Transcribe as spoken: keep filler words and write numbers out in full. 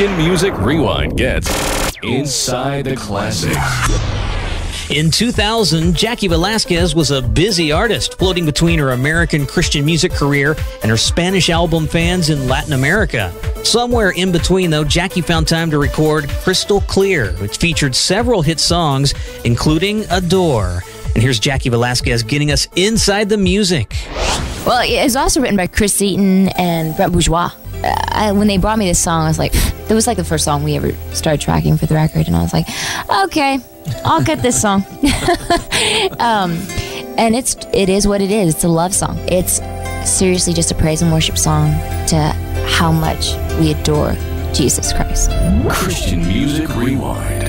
Music Rewind gets Inside the Classics. In two thousand, Jackie Velasquez was a busy artist, floating between her American Christian music career and her Spanish album fans in Latin America. Somewhere in between, though, Jackie found time to record Crystal Clear, which featured several hit songs, including Adore. And here's Jackie Velasquez getting us inside the music. Well, it was also written by Chris Eaton and Brent Bourgeois. Uh, I, when they brought me this song, I was like, that was like the first song we ever started tracking for the record, and I was like, okay, I'll get this song. um, and it's it is what it is. It's a love song. It's seriously just a praise and worship song to how much we adore Jesus Christ. Christian Music Rewind.